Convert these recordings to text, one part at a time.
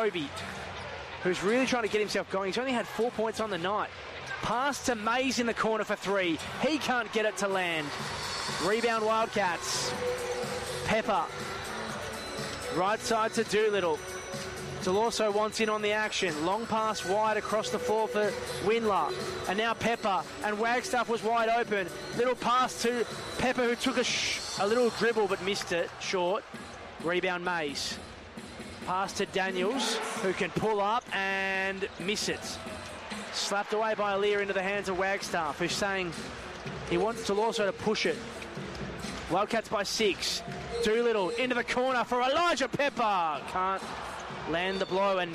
Sobey, who's really trying to get himself going. He's only had 4 points on the night. Pass to Mays in the corner for 3. He can't get it to land. Rebound Wildcats. Pepper. Right side to Doolittle. Delorso wants in on the action. Long pass wide across the floor for Windler. And now Pepper. And Wagstaff was wide open. Little pass to Pepper, who took a little dribble but missed it short. Rebound Mays. Pass to Daniels, who can pull up and miss it. Slapped away by Aaliyah into the hands of Wagstaff, who's saying he wants Delorso to push it. Wildcats by 6. Doolittle into the corner for Elijah Pepper. Can't land the blow, and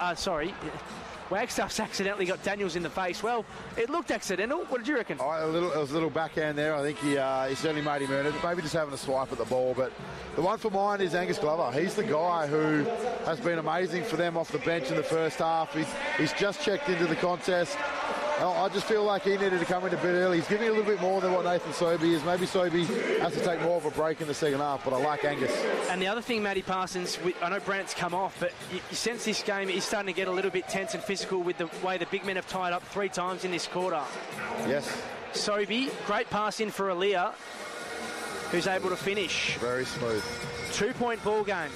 Wagstaff's accidentally got Daniels in the face. Well, it looked accidental. What did you reckon? It was a little backhand there. I think he certainly made him earn it. Maybe just having a swipe at the ball. But the one for mine is Angus Glover. He's the guy who has been amazing for them off the bench in the first half. He's just checked into the contest. I just feel like he needed to come in a bit early. He's giving a little bit more than what Nathan Sobey is. Maybe Sobey has to take more of a break in the second half, but I like Angus. And the other thing, Matty Parsons, I know Brant's come off, but you sense this game is starting to get a little bit tense and physical with the way the big men have tied up 3 times in this quarter. Yes. Sobey, great pass in for Aaliyah, who's able to finish. Very smooth. 2-point ball game.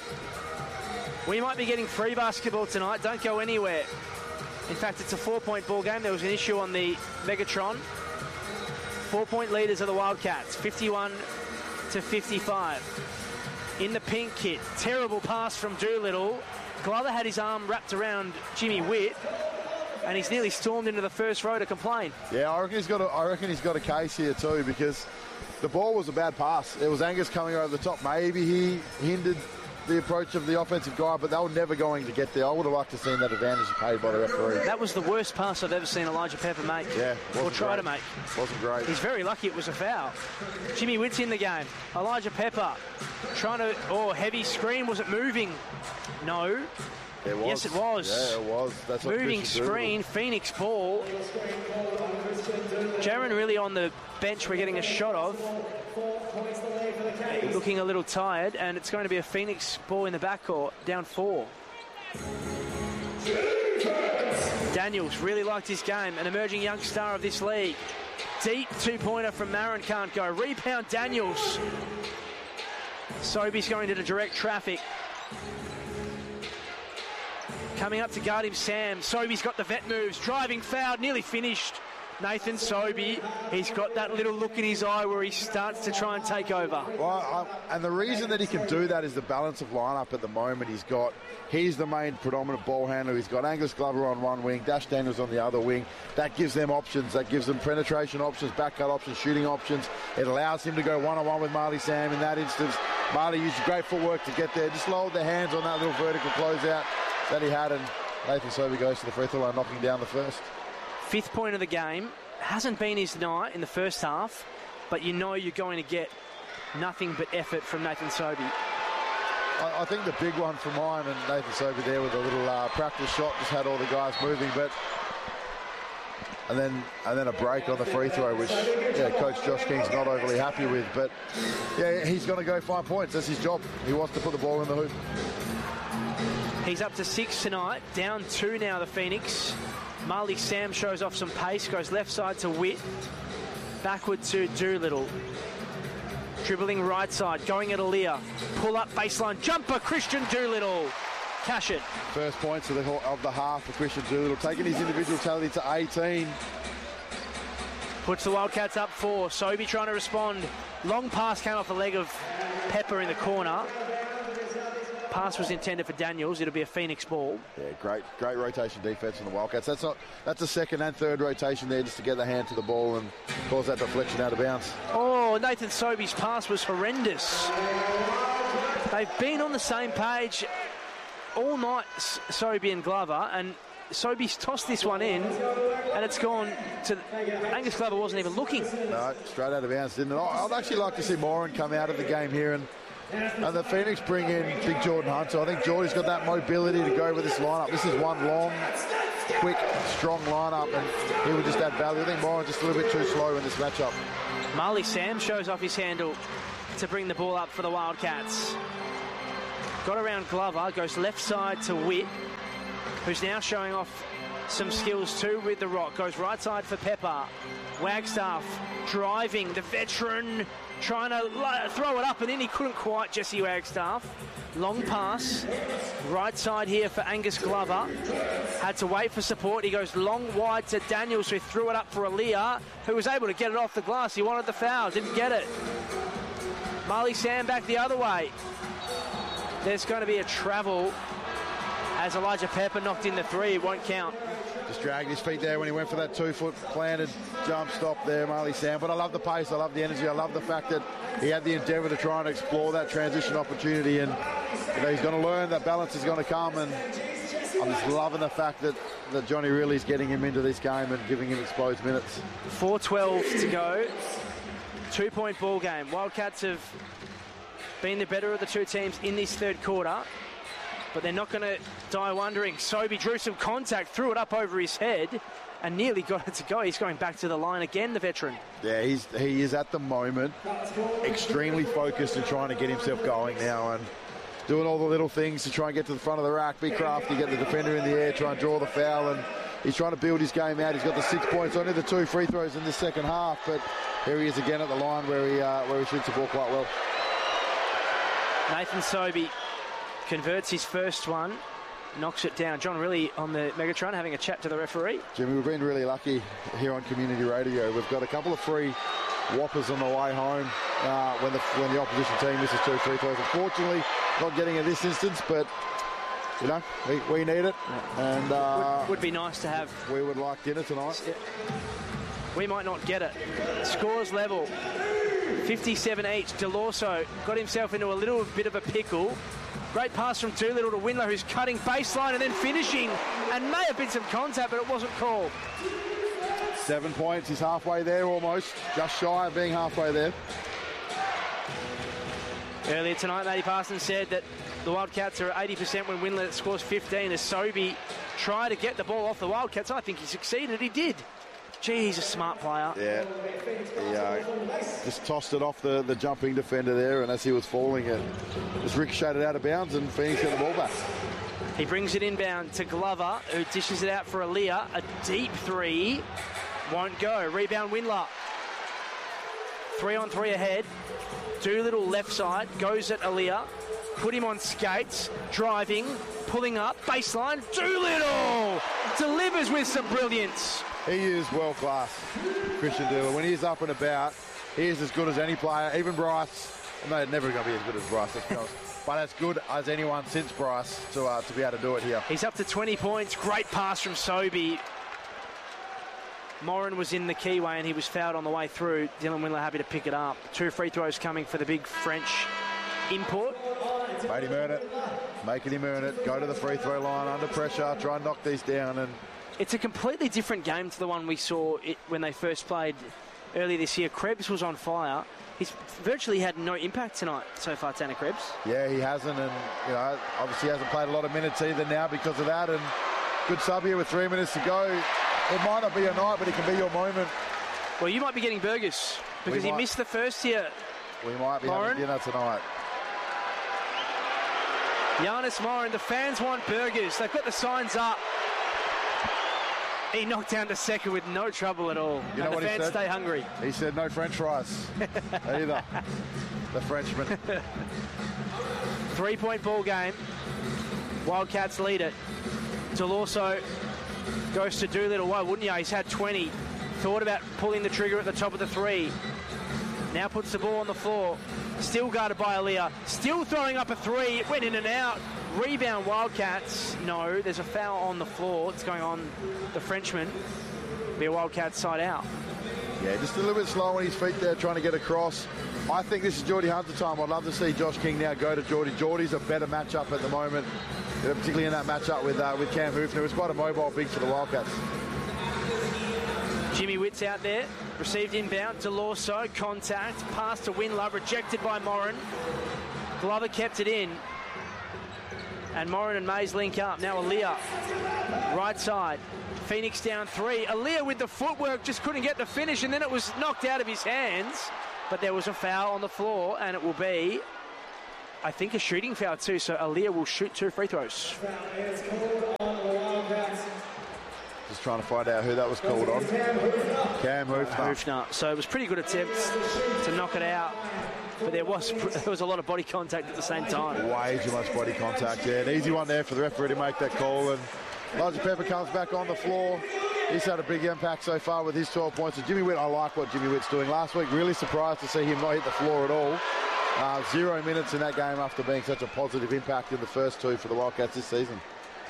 We might be getting free basketball tonight. Don't go anywhere. In fact, it's a 4-point ball game. There was an issue on the Megatron. 4-point leaders are the Wildcats, 51 to 55. In the pink kit, terrible pass from Doolittle. Glover had his arm wrapped around Jimmy Witt, and he's nearly stormed into the first row to complain. Yeah, I reckon he's got a case here too, because the ball was a bad pass. It was Angus coming over the top. Maybe he hindered the approach of the offensive guy, but they were never going to get there. I would have liked to have seen that advantage paid by the referee. That was the worst pass I've ever seen Elijah Pepper make. Yeah, or try to make. Wasn't great. He's very lucky it was a foul. Jimmy Witt's in the game. Elijah Pepper trying to... heavy screen. Was it moving? No. It was. Yes, it was. Yeah, it was. That's what moving screen, Phoenix ball. Jaron really on the bench we're getting a shot of. Looking a little tired, and it's going to be a Phoenix ball in the backcourt, down 4. Daniels really liked his game, an emerging young star of this league. Deep 2-pointer from Marin, can't go. Rebound Daniels. Sobey's going to the direct traffic. Coming up to guard him, Sam. Sobey's got the vet moves, driving foul, nearly finished. Nathan Sobey, he's got that little look in his eye where he starts to try and take over. Well, and the reason that he can do that is the balance of lineup at the moment. He's the main predominant ball handler. He's got Angus Glover on one wing, Dash Daniels on the other wing. That gives them options. That gives them penetration options, backcut options, shooting options. It allows him to go one-on-one with Marley Sam in that instance. Marley used great footwork to get there. Just lowered their hands on that little vertical closeout that he had, and Nathan Sobey goes to the free throw line, knocking down the first. 5th point of the game. Hasn't been his night in the first half, but you know you're going to get nothing but effort from Nathan Sobey. I think the big one for mine, and Nathan Sobey there with a little practice shot, just had all the guys moving, and then a break on the free throw, which Coach Josh King's not overly happy with. But he's going to go 5 points. That's his job. He wants to put the ball in the hoop. He's up to 6 tonight, down 2 now, the Phoenix. Marley Sam shows off some pace, goes left side to Witt, backward to Doolittle. Dribbling right side, going at Aaliyah. Pull up baseline jumper, Christian Doolittle. Cash it. First points of the half for Christian Doolittle, taking his individual tally to 18. Puts the Wildcats up 4. Sobey trying to respond. Long pass came off the leg of Pepper in the corner. Pass was intended for Daniels. It'll be a Phoenix ball. Yeah, great rotation defense from the Wildcats. That's a second and third rotation there just to get the hand to the ball and cause that deflection out of bounds. Oh, Nathan Sobey's pass was horrendous. They've been on the same page all night, Sobey and Glover, and Sobey's tossed this one in, and it's gone to... Angus Glover wasn't even looking. No, straight out of bounds, didn't it? I'd actually like to see Moran come out of the game here and the Phoenix bring in big Jordan Hunt. So I think Geordie's got that mobility to go with this lineup. This is one long, quick, strong lineup, and he would just add value. I think Moran just a little bit too slow in this matchup. Marley Sam shows off his handle to bring the ball up for the Wildcats. Got around Glover, goes left side to Witt. who's now showing off some skills too with the rock. Goes right side for Pepper. Wagstaff driving, the veteran trying to throw it up and in. He couldn't quite, Jesse Wagstaff. Long pass, right side here for Angus Glover. Had to wait for support. He goes long wide to Daniels, who threw it up for Aaliyah, who was able to get it off the glass. He wanted the foul, didn't get it. Marley Sam back the other way. There's going to be a travel as Elijah Pepper knocked in the three. It won't count. Just dragged his feet there when he went for that 2-foot planted jump stop there, Marley Sam. But I love the pace, I love the energy, I love the fact that he had the endeavour to try and explore that transition opportunity, and he's going to learn that balance is going to come, and I'm just loving the fact that Johnny Really's getting him into this game and giving him exposed minutes. 4:12 to go. 2-point ball game. Wildcats have been the better of the two teams in this third quarter, but they're not going to die wondering. Sobey drew some contact, threw it up over his head, and nearly got it to go. He's going back to the line again, the veteran. Yeah, he is at the moment extremely focused and trying to get himself going now, and doing all the little things to try and get to the front of the rack, be crafty, get the defender in the air, try and draw the foul, and he's trying to build his game out. He's got the 6 points, only the 2 free throws in the second half, but here he is again at the line where he shoots the ball quite well. Nathan Sobey converts his first one, knocks it down. John Rillie on the Megatron having a chat to the referee. Jimmy, we've been really lucky here on Community Radio. We've got a couple of free whoppers on the way home when the opposition team misses 2 free throws. Unfortunately, not getting in this instance, but you know, we need it, and would be nice to have. We would like dinner tonight. Yeah. We might not get it. Scores level, 57 each. DeLorso got himself into a little bit of a pickle. Great pass from Doolittle to Windler, who's cutting baseline and then finishing, and may have been some contact, but it wasn't called. 7 points. He's halfway there almost, just shy of being halfway there. Earlier tonight, Matty Parsons said that the Wildcats are at 80% when Windler scores 15 as Sobey tried to get the ball off the Wildcats. I think he succeeded. He did. Gee, he's a smart player. Yeah, he just tossed it off the jumping defender there, and as he was falling, it just ricocheted out of bounds, and Phoenix got the ball back. He brings it inbound to Glover, who dishes it out for Aaliyah. A deep three. Won't go. Rebound Windler. 3-on-3 ahead. Doolittle left side. Goes at Aaliyah. Put him on skates. Driving. Pulling up. Baseline. Doolittle delivers with some brilliance. He is world class, Christian Doolittle. When he's up and about, he is as good as any player. Even Bryce. No, never going to be as good as Bryce, let's be honest. But as good as anyone since Bryce to be able to do it here. He's up to 20 points. Great pass from Sobey. Morin was in the keyway and he was fouled on the way through. Dylan Windler happy to pick it up. 2 free throws coming for the big French import. Made him earn it. Making him earn it. Go to the free throw line under pressure. Try and knock these down. And it's a completely different game to the one we saw when they first played earlier this year. Krebs was on fire. He's virtually had no impact tonight so far, Tanner Krebs. Yeah, he hasn't, and you know, obviously hasn't played a lot of minutes either now because of that. And good sub here with 3 minutes to go. It might not be a night, but it can be your moment. Well, you might be getting burgers because he missed the first here. We might be having dinner tonight. Giannis Morin, the fans want burgers. They've got the signs up. He knocked down the second with no trouble at all. You know what the fans said? Stay hungry. He said no French fries either. The Frenchman. 3-point ball game. Wildcats lead it. DeLorso goes to Doolittle. Why wouldn't you? He's had 20. Thought about pulling the trigger at the top of the 3. Now puts the ball on the floor. Still guarded by Aaliyah. Still throwing up a 3. It went in and out. Rebound Wildcats. No, there's a foul on the floor. It's going on the Frenchman. Be a Wildcats side out. Yeah, just a little bit slow on his feet there, trying to get across. I think this is Geordie Hunter time. I'd love to see Josh King now go to Geordie. Geordie's a better matchup at the moment, particularly in that matchup with Cam Hoofner. It's quite a mobile big for the Wildcats. Jimmy Witt's out there. Received inbound. DeLorso, contact. Pass to Windler, rejected by Morin. Glover kept it in. And Morin and Mays link up. Now Aaliyah, right side. Phoenix down 3. Aaliyah with the footwork just couldn't get the finish, and then it was knocked out of his hands. But there was a foul on the floor, and it will be, I think, a shooting foul too. So Aaliyah will shoot 2 free throws. just trying to find out who that was called on. Cam Hoofner. So it was pretty good attempts to knock it out, but there was a lot of body contact at the same time. Way too much body contact, yeah. An easy one there for the referee to make that call, and Elijah Pepper comes back on the floor. He's had a big impact so far with his 12 points. And Jimmy Witt, I like what Jimmy Witt's doing. Last week, really surprised to see him not hit the floor at all. 0 minutes in that game after being such a positive impact in the first two for the Wildcats this season.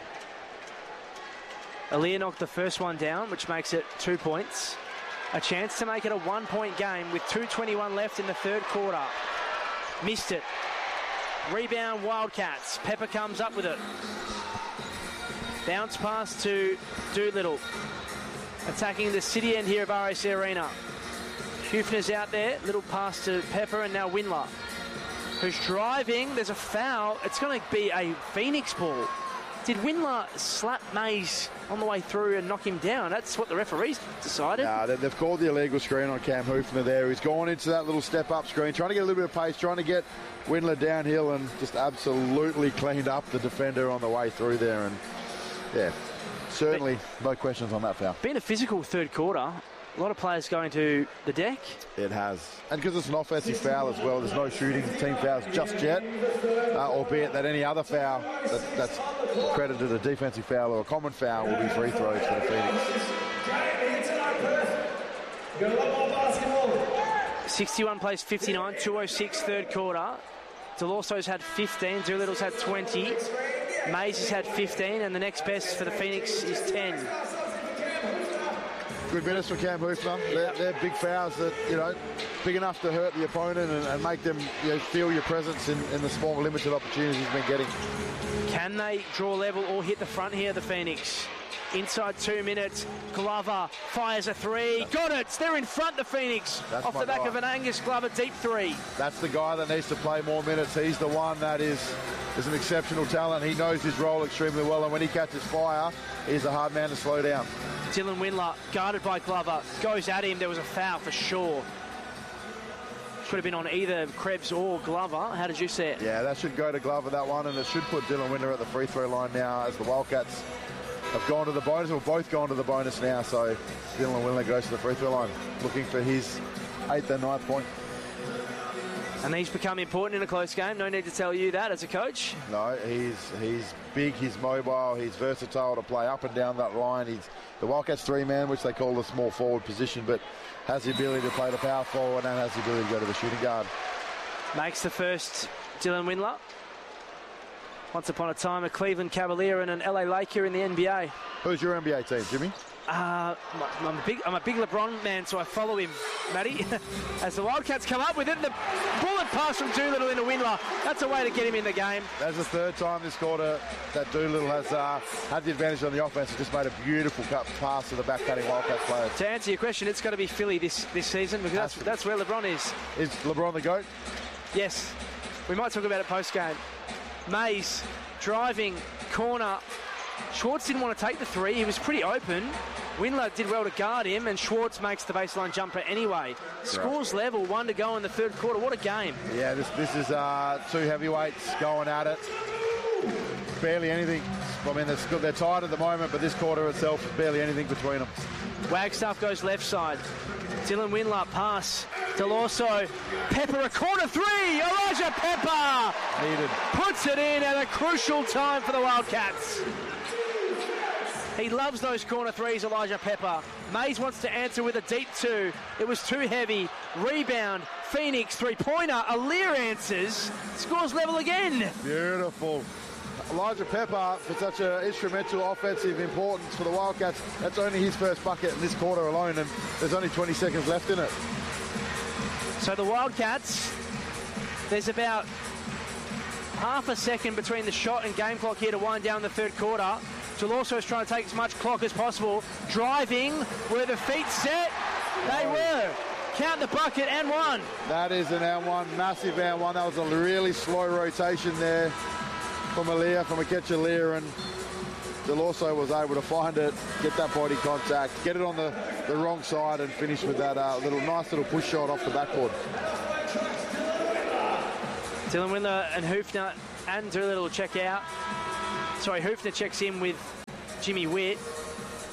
Aaliyah knocked the first one down, which makes it 2 points. A chance to make it a 1-point game with 2:21 left in the third quarter. Missed it. Rebound Wildcats. Pepper comes up with it. Bounce pass to Doolittle. Attacking the city end here of RAC Arena. Hufner's out there. Little pass to Pepper, and now Windler, who's driving. There's a foul. It's going to be a Phoenix ball. Did Windler slap Mays on the way through and knock him down? That's what the referees decided. Nah, they've called the illegal screen on Cam Hoofner there. He's gone into that little step-up screen, trying to get a little bit of pace, trying to get Windler downhill, and just absolutely cleaned up the defender on the way through there. And yeah, certainly no questions on that foul. Been a physical third quarter. A lot of players going to the deck. It has. And because it's an offensive foul as well, there's no shooting team fouls just yet, albeit that any other foul that's credited a defensive foul or a common foul will be free throws for the Phoenix. 61 plays 59, 2:06 third quarter. Delorso's had 15, Doolittle's had 20, Mays has had 15, and the next best for the Phoenix is 10. Good minutes for Cam Hoofner. They're big fouls that, big enough to hurt the opponent and make them feel your presence in the small, limited opportunities he's been getting. Can they draw level or hit the front here, the Phoenix? Inside 2 minutes, Glover fires a three. Got it! They're in front, the Phoenix. That's off the back of an Angus Glover deep three. That's the guy that needs to play more minutes. He's the one that is an exceptional talent. He knows his role extremely well, and when he catches fire, he's a hard man to slow down. Dylan Windler, guarded by Glover, goes at him. There was a foul for sure. Could have been on either Krebs or Glover. How did you see it? Yeah, that should go to Glover, that one, and it should put Dylan Windler at the free throw line now as the Wildcats have gone to the bonus, or both gone to the bonus now, so Dylan Windler goes to the free throw line, looking for his 8th and 9th point. And he's become important in a close game. No need to tell you that as a coach. No, he's big, he's mobile, he's versatile to play up and down that line. He's the Wildcats 3-man, which they call the small forward position, but has the ability to play the power forward and has the ability to go to the shooting guard. Makes the first Dylan Windler. Once upon a time, a Cleveland Cavalier and an LA Laker in the NBA. Who's your NBA team, Jimmy? I'm a big LeBron man, so I follow him, Matty. As the Wildcats come up with it, the bullet pass from Doolittle into Windler. That's a way to get him in the game. That's the third time this quarter that Doolittle has had the advantage on the offense. He just made a beautiful cut pass to the back-cutting Wildcats players. To answer your question, it's got to be Philly this season, because that's where LeBron is. Is LeBron the GOAT? Yes. We might talk about it post-game. Mays driving corner. Schwartz didn't want to take the three. He was pretty open. Windler did well to guard him, and Schwartz makes the baseline jumper anyway. Scores level, 1 to go in the third quarter. What a game. Yeah, this is two heavyweights going at it. Barely anything. I mean, they're tied at the moment, but this quarter itself is barely anything between them. Wagstaff goes left side. Dylan Windler pass. Delorso. Pepper, a corner three. Elijah Pepper Needed. puts it in at a crucial time for the Wildcats. He loves those corner threes, Elijah Pepper. Mays wants to answer with a deep two. It was too heavy. Rebound. Phoenix three-pointer. Aaliyah answers. Scores level again. Beautiful. Elijah Pepper, for such an instrumental offensive importance for the Wildcats, that's only his first bucket in this quarter alone, and there's only 20 seconds left in it. So the Wildcats, there's about half a second between the shot and game clock here to wind down the third quarter. Delorso is trying to take as much clock as possible. Driving, were the feet set? They were. Count the bucket and one. That is an and one, massive and one. That was a really slow rotation there from Aaliyah, from Akecha Aaliyah, and Delorso was able to find it, get that body contact, get it on the wrong side, and finish with that nice little push shot off the backboard. Dylan Windler and Hoofner and Doolittle check out. Sorry, Hoofner checks in with Jimmy Witt.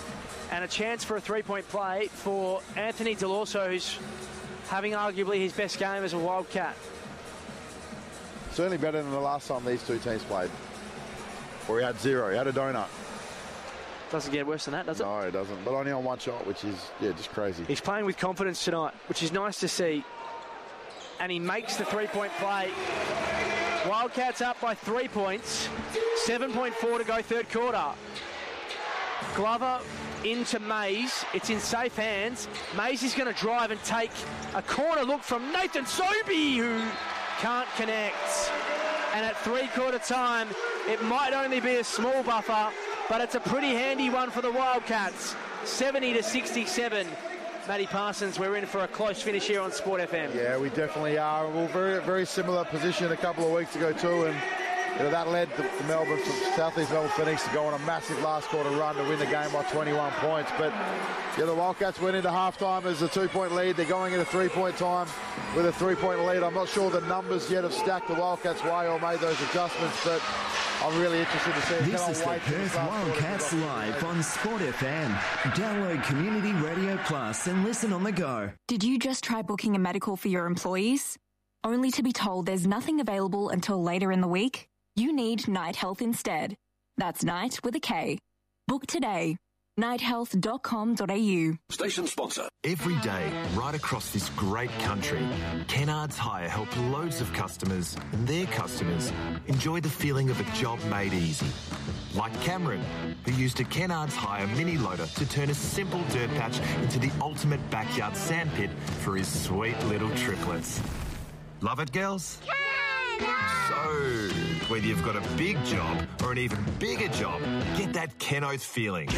And a chance for a three-point play for Anthony Delorso, who's having arguably his best game as a Wildcat. Certainly better than the last time these two teams played. Where he had 0. He had a donut. Doesn't get worse than that, does it? No, it doesn't. But only on one shot, which is, just crazy. He's playing with confidence tonight, which is nice to see. And he makes the three-point play. Wildcats up by 3 points. 7.4 to go third quarter. Glover into Mays. It's in safe hands. Mays is going to drive and take a corner look from Nathan Sobey, who can't connect. And at three-quarter time, it might only be a small buffer, but it's a pretty handy one for the Wildcats. 70-67. Matty Parsons, we're in for a close finish here on Sport FM. Yeah, we definitely are. We're very, very similar position a couple of weeks ago too, and that led the Melbourne, Southeast Melbourne Phoenix to go on a massive last quarter run to win the game by 21 points. But the Wildcats went into halftime as a 2-point lead. They're going into 3-point time with a 3-point lead. I'm not sure the numbers yet have stacked the Wildcats' way or made those adjustments, but I'm really interested to see. This is the Perth Wildcats live on Sport FM. Download Community Radio Plus and listen on the go. Did you just try booking a medical for your employees? Only to be told there's nothing available until later in the week? You need Night Health instead. That's Night with a K. Book today. nighthealth.com.au. Station sponsor. Every day, right across this great country, Kennards Hire help loads of customers and their customers enjoy the feeling of a job made easy. Like Cameron, who used a Kennards Hire mini loader to turn a simple dirt patch into the ultimate backyard sandpit for his sweet little triplets. Love it, girls? So, whether you've got a big job or an even bigger job, get that Kenoth feeling.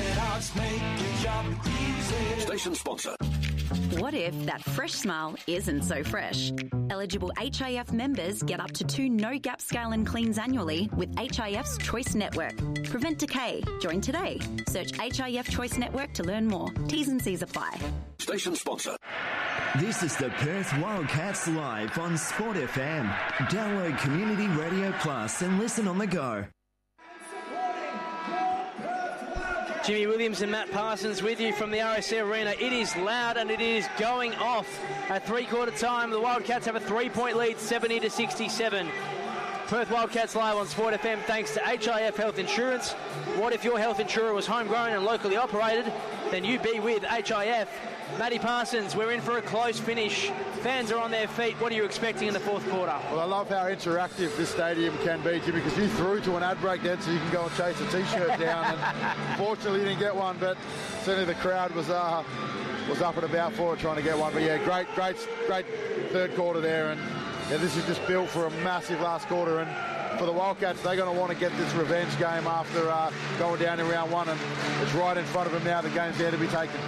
Station sponsor. What if that fresh smile isn't so fresh? Eligible HIF members get up to 2 no-gap scale and cleans annually with HIF's Choice Network. Prevent decay. Join today. Search HIF Choice Network to learn more. T's and C's apply. Station sponsor. This is the Perth Wildcats live on Sport FM. Download Community Radio Plus and listen on the go. Jimmy Williams and Matt Parsons with you from the RSC Arena. It is loud and it is going off at three-quarter time. The Wildcats have a 3-point lead, 70-67. Perth Wildcats live on Sport FM thanks to HIF Health Insurance. What if your health insurer was homegrown and locally operated? Then you be with HIF. Matty Parsons, we're in for a close finish. Fans are on their feet. What are you expecting in the fourth quarter? Well, I love how interactive this stadium can be, Jimmy, because you threw to an ad break then so you can go and chase a T-shirt down. And fortunately, you didn't get one, but certainly the crowd was up and about for it, trying to get one. But yeah, great third quarter there. And yeah, this is just built for a massive last quarter. And for the Wildcats, they're going to want to get this revenge game after going down in round one. And it's right in front of them now. The game's there to be taken.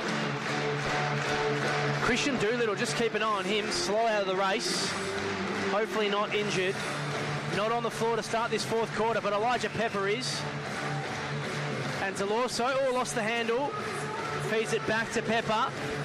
Christian Doolittle, just keep an eye on him. Slow out of the race. Hopefully not injured. Not on the floor to start this fourth quarter, but Elijah Pepper is. And Delorso, lost the handle. Feeds it back to Pepper.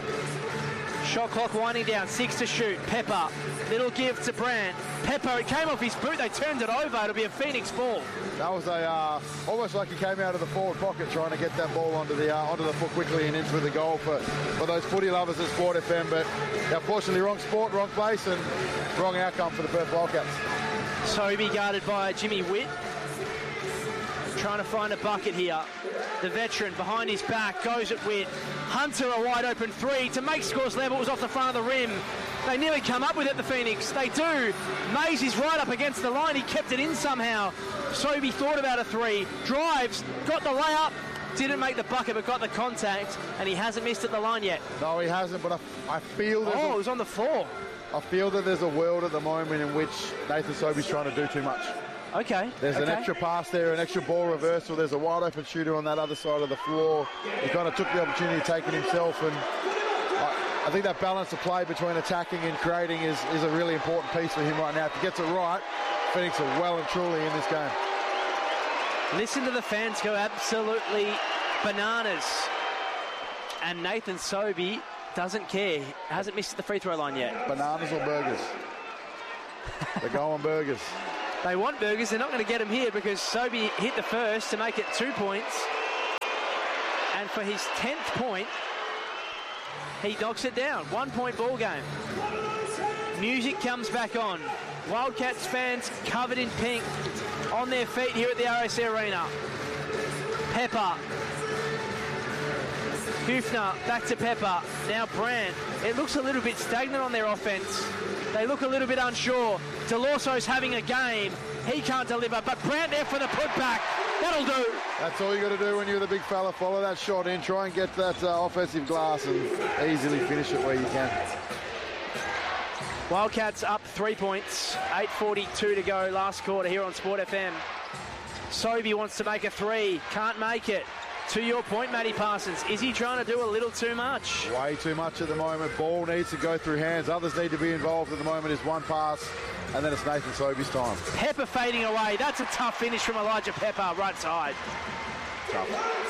Shot clock winding down. 6 to shoot. Pepper. Little give to Brandt. Pepper, it came off his boot. They turned it over. It'll be a Phoenix ball. That was almost like he came out of the forward pocket trying to get that ball onto the foot quickly and into the goal for those footy lovers at Sport FM. But unfortunately, wrong sport, wrong place, and wrong outcome for the Perth Wildcats. Sobey guarded by Jimmy Witt. Trying to find a bucket here. The veteran behind his back goes at Witt. Hunter a wide open three to make scores level. It was off the front of the rim. They nearly come up with it, the Phoenix. They do. Mays is right up against the line. He kept it in somehow. Sobey thought about a three. Drives, got the layup. Didn't make the bucket, but got the contact. And he hasn't missed at the line yet. No, he hasn't, but I feel there's it was on the floor. I feel that there's a world at the moment in which Nathan Sobey's trying to do too much. Okay. There's an extra pass there, an extra ball reversal. There's a wide open shooter on that other side of the floor. He kind of took the opportunity to take it himself, and I think that balance of play between attacking and creating is a really important piece for him right now. If he gets it right, Phoenix are well and truly in this game. Listen to the fans go absolutely bananas. And Nathan Sobey doesn't care. Hasn't missed the free throw line yet. Bananas or burgers? They're going burgers. They want burgers. They're not going to get them here because Sobey hit the first to make it 2 points. And for his 10th point, he knocks it down. 1 point ball game. Music comes back on. Wildcats fans covered in pink on their feet here at the RAC Arena. Pepper. Hufner back to Pepper. Now Brandt. It looks a little bit stagnant on their offense. They look a little bit unsure. Delorso's having a game. He can't deliver, but Brandt there for the putback. That'll do. That's all you got to do when you're the big fella. Follow that shot in. Try and get that offensive glass and easily finish it where you can. Wildcats up 3 points. 8:42 to go last quarter here on Sport FM. Sobey wants to make a three. Can't make it. To your point, Matty Parsons, is he trying to do a little too much? Way too much at the moment. Ball needs to go through hands. Others need to be involved at the moment. Is one pass, and then it's Nathan Sobey's time. Pepper fading away. That's a tough finish from Elijah Pepper, right side. Tough.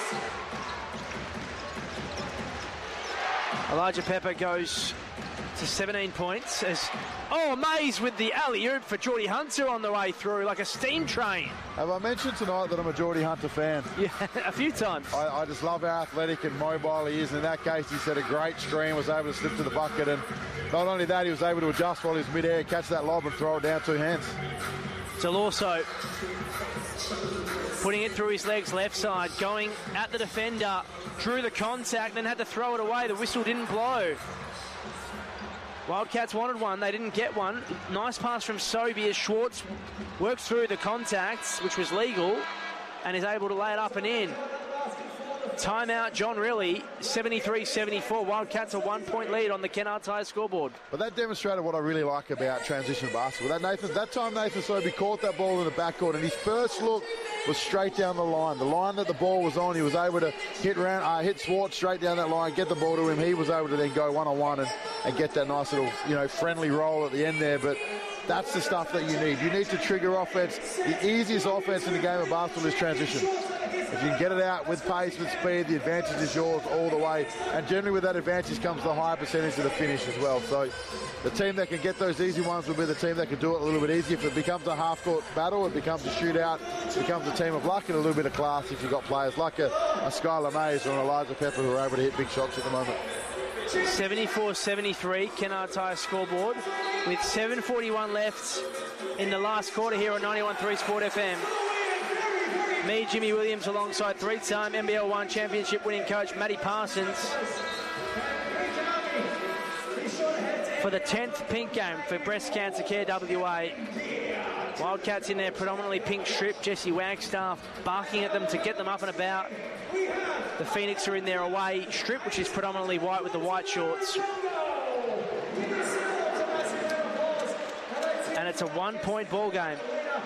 Elijah Pepper goes to 17 points as Mays with the alley-oop for Geordie Hunter on the way through like a steam train. Have I mentioned tonight that I'm a Geordie Hunter fan? Yeah, a few times. I just love how athletic and mobile he is. In that case, he set a great screen, was able to slip to the bucket, and not only that, he was able to adjust while he was mid-air, catch that lob and throw it down two hands. Delorso putting it through his legs left side, going at the defender, drew the contact, then had to throw it away. The whistle didn't blow. Wildcats wanted one, they didn't get one. Nice pass from Sobey as Schwartz works through the contacts, which was legal, and is able to lay it up and in. Timeout, John Rillie, 73-74. Wildcats a 1 point lead on the Kennards Tire scoreboard. But that demonstrated what I really like about transition basketball. That time Nathan Sobey caught that ball in the backcourt, and his first look was straight down the line. The line that the ball was on, he was able to hit Schwartz straight down that line, get the ball to him. He was able to then go one-on-one and get that nice little, friendly roll at the end there. But that's the stuff that you need. You need to trigger offense. The easiest offense in the game of basketball is transition. If you can get it out with pace, with speed, the advantage is yours all the way. And generally with that advantage comes the higher percentage of the finish as well. So the team that can get those easy ones will be the team that can do it a little bit easier. If it becomes a half-court battle, it becomes a shootout, it becomes a team of luck and a little bit of class if you've got players like a Skylar Mays or an Elijah Pepper who are able to hit big shots at the moment. 74-73, Kennards Tire scoreboard with 7:41 left in the last quarter here on 91.3 Sport FM. Me, Jimmy Williams, alongside three-time NBL 1 championship winning coach Matty Parsons for the 10th pink game for Breast Cancer Care WA. Wildcats in their predominantly pink strip. Jesse Wagstaff barking at them to get them up and about. The Phoenix are in their away strip, which is predominantly white with the white shorts. And it's a 1 point ball game.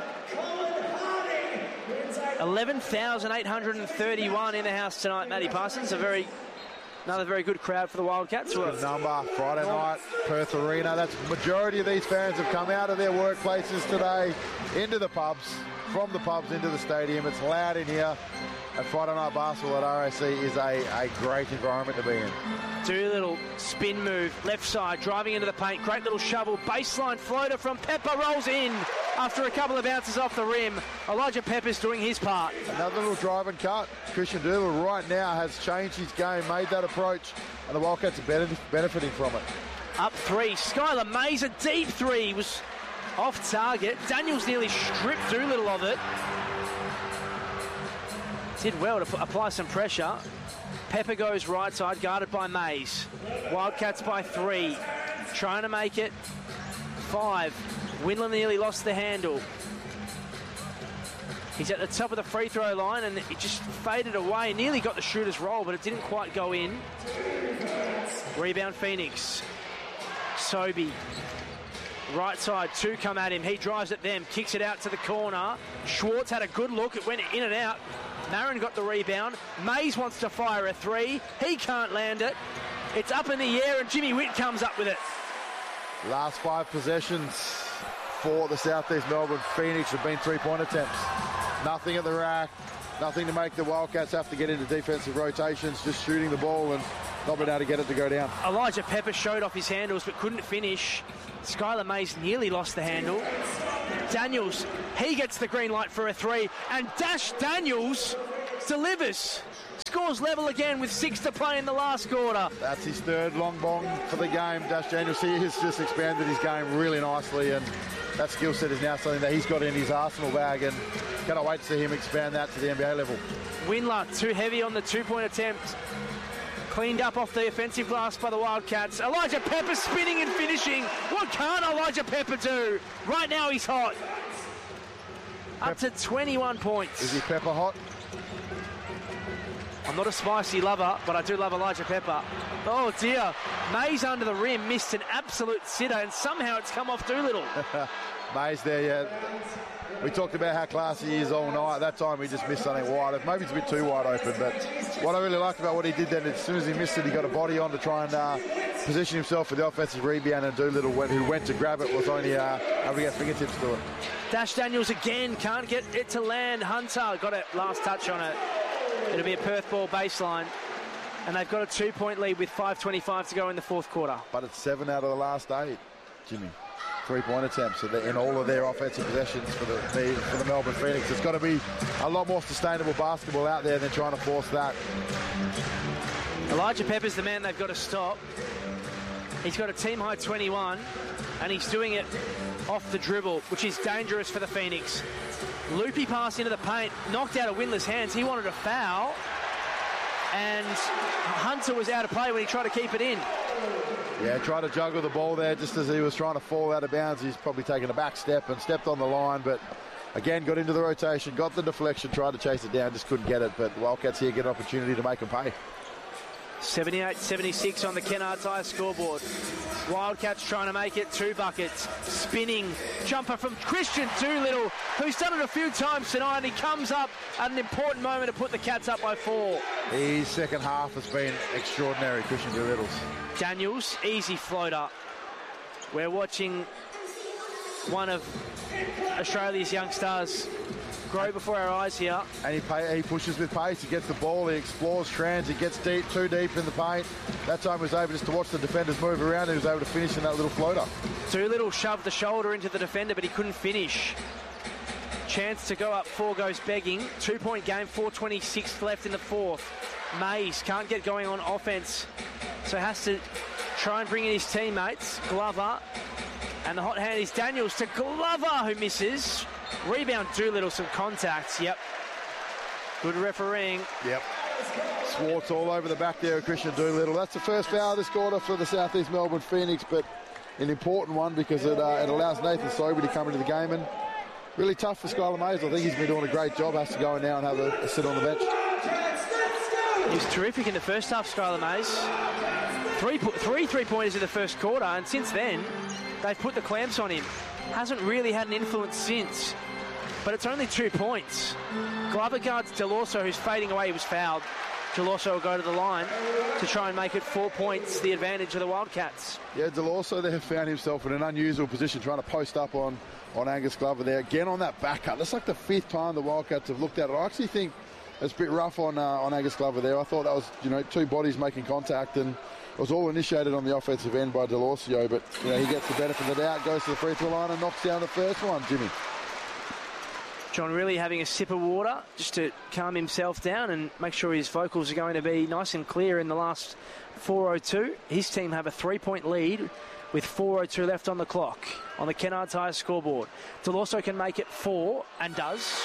11,831 in the house tonight, Matty Parsons. Another very good crowd for the Wildcats. Good number, Friday night, Perth Arena. That's the majority of these fans have come out of their workplaces today into the pubs, from the pubs into the stadium. It's loud in here. And Friday night basketball at RAC is a great environment to be in. Doolittle spin move, left side, driving into the paint. Great little shovel, baseline floater from Pepper, rolls in after a couple of bounces off the rim. Elijah Pepper's doing his part. Another little drive and cut. Christian Doolittle right now has changed his game, made that approach, and the Wildcats are benefiting from it. Up three, Skylar Mays, a deep three, was off target. Daniels nearly stripped Doolittle of it. Did well to apply some pressure. Pepper goes right side, guarded by Mays. Wildcats by 3. Trying to make it 5. Winland nearly lost the handle. He's at the top of the free throw line and it just faded away. Nearly got the shooter's roll, but it didn't quite go in. Rebound Phoenix. Sobey. Right side, 2 come at him. He drives at them, kicks it out to the corner. Schwartz had a good look. It went in and out. Marin got the rebound. Mays wants to fire a 3. He can't land it. It's up in the air and Jimmy Witt comes up with it. Last 5 possessions for the Southeast Melbourne Phoenix have been 3-point attempts. Nothing at the rack. Nothing to make the Wildcats have to get into defensive rotations. Just shooting the ball and not being able to get it to go down. Elijah Pepper showed off his handles but couldn't finish. Skylar Mays nearly lost the handle. Daniels, he gets the green light for a 3. And Dash Daniels delivers. Scores level again with 6 to play in the last quarter. That's his third long bong for the game. Dash Daniels, he has just expanded his game really nicely, and that skill set is now something that he's got in his arsenal bag, and cannot wait to see him expand that to the NBA level. Windler too heavy on the two-point attempt. Cleaned up off the offensive glass by the Wildcats. Elijah Pepper spinning and finishing. What can't Elijah Pepper do? Right now he's hot. Up to 21 points. Is he Pepper hot? I'm not a spicy lover, but I do love Elijah Pepper. Oh dear. Mays under the rim missed an absolute sitter, and somehow it's come off Doolittle. Mays there, yeah. We talked about how classy he is all night. That time he just missed something wide. Maybe it's a bit too wide open, but what I really liked about what he did then, as soon as he missed it, he got a body on to try and position himself for the offensive rebound, and Doolittle, who went to grab it, was only able to get fingertips to it. Dash Daniels again, can't get it to land. Hunter got a last touch on it. It'll be a Perth ball baseline, and they've got a 2-point lead with 5:25 to go in the fourth quarter. But it's 7 out of the last 8, Jimmy. 3-point attempts in all of their offensive possessions for the Melbourne Phoenix. It's got to be a lot more sustainable basketball out there than trying to force that. Elijah Pepper's the man they've got to stop. He's got a team-high 21, and he's doing it off the dribble, which is dangerous for the Phoenix. Loopy pass into the paint, knocked out of Windler's hands. He wanted a foul, and Hunter was out of play when he tried to keep it in. Yeah, tried to juggle the ball there just as he was trying to fall out of bounds. He's probably taken a back step and stepped on the line, but again, got into the rotation, got the deflection, tried to chase it down, just couldn't get it. But the Wildcats here get an opportunity to make them pay. 78-76 on the Kennards High scoreboard. Wildcats trying to make it 2 buckets. Spinning jumper from Christian Doolittle, who's done it a few times tonight, and he comes up at an important moment to put the Cats up by 4. His second half has been extraordinary, Christian Doolittle's. Daniels, easy floater. We're watching one of Australia's young stars grow before our eyes here. And he pushes with pace, he gets the ball, he explores trans, he gets too deep in the paint. That time he was able just to watch the defenders move around, and he was able to finish in that little floater. Doolittle shoved the shoulder into the defender, but he couldn't finish. Chance to go up, 4 goes begging. 2-point game, 4:26 left in the fourth. Mays can't get going on offense, so has to try and bring in his teammates. Glover, and the hot hand is Daniels to Glover, who misses. Rebound Doolittle, some contacts. Yep. Good refereeing. Yep. Swartz all over the back there of Christian Doolittle. That's the first foul this quarter for the Southeast Melbourne Phoenix, but an important one because it allows Nathan Sobey to come into the game, and really tough for Skylar Mays. I think he's been doing a great job. Has to go in now and have a sit on the bench. He was terrific in the first half, Skylar Mays. Three-pointers in the first quarter, and since then, they've put the clamps on him. Hasn't really had an influence since, but it's only 2 points. Glover guards Delorso, who's fading away. He was fouled. Delorso will go to the line to try and make it 4 points, the advantage of the Wildcats. Yeah, Delorso there found himself in an unusual position, trying to post up on Angus Glover there. Again on that back cut. That's like the 5th time the Wildcats have looked at it. I actually think it's a bit rough on Angus Glover there. I thought that was, 2 bodies making contact, and it was all initiated on the offensive end by Delorso, but he gets the benefit of the doubt, goes to the free throw line and knocks down the first one, Jimmy. John really having a sip of water just to calm himself down and make sure his vocals are going to be nice and clear in the last 4:02. His team have a 3-point lead with 4:02 left on the clock on the Kennards High scoreboard. Delorso can make it 4 and does.